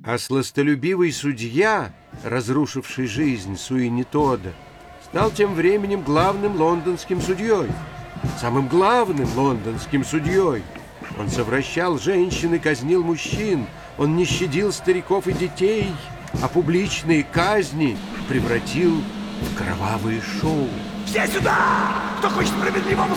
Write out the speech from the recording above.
А сластолюбивый судья, разрушивший жизнь Суини Тодда, стал тем временем главным лондонским судьей. Самым главным лондонским судьей. Он совращал женщин и казнил мужчин. Он не щадил стариков и детей, а публичные казни превратил в кровавые шоу. Все сюда! Кто хочет справедливого